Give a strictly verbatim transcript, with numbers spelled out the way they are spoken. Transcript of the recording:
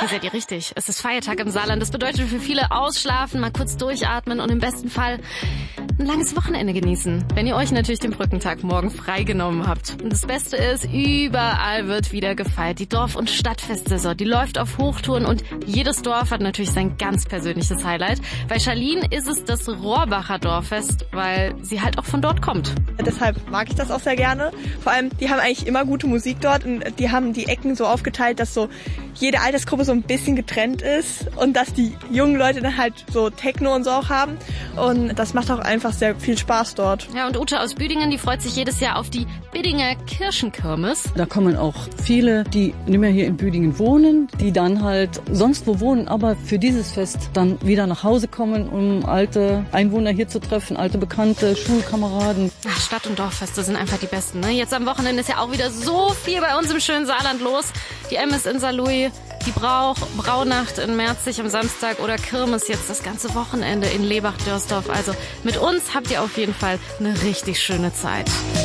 Hier seid ihr richtig. Es ist Feiertag im Saarland. Das bedeutet für viele ausschlafen, mal kurz durchatmen und im besten Fall ein langes Wochenende genießen. Wenn ihr euch natürlich den Brückentag morgen freigenommen habt. Und das Beste ist, überall wird wieder gefeiert. Die Dorf- und Stadtfestsaison, die läuft auf Hochtouren und jedes Dorf hat natürlich sein ganz persönliches Highlight. Bei Charlene ist es das Rohrbacher Dorffest, weil sie halt auch von dort kommt. Deshalb mag ich das auch sehr gerne. Vor allem, die haben eigentlich immer gute Musik dort und die haben die Ecken so aufgeteilt, dass so jede Altersgruppe so ein bisschen getrennt ist und dass die jungen Leute dann halt so Techno und so auch haben. Und das macht auch einfach sehr viel Spaß dort. Ja, und Ute aus Büdingen, die freut sich jedes Jahr auf die Biddinger Kirchenkirmes. Da kommen auch viele, die nicht mehr hier in Büdingen wohnen, die dann halt sonst wo wohnen, aber für dieses Fest dann wieder nach Hause kommen, um alte Einwohner hier zu treffen, alte Bekannte, Schulkameraden. Ach, Stadt- und Dorffeste sind einfach die besten, ne? Jetzt am Wochenende ist ja auch wieder so viel bei uns im schönen Saarland los. Die M S in Saarlouis, die Brauch, Braunacht in Merzig am Samstag oder Kirmes jetzt das ganze Wochenende in Lebach-Dörsdorf. Also mit uns habt ihr auf jeden Fall eine richtig schöne Zeit.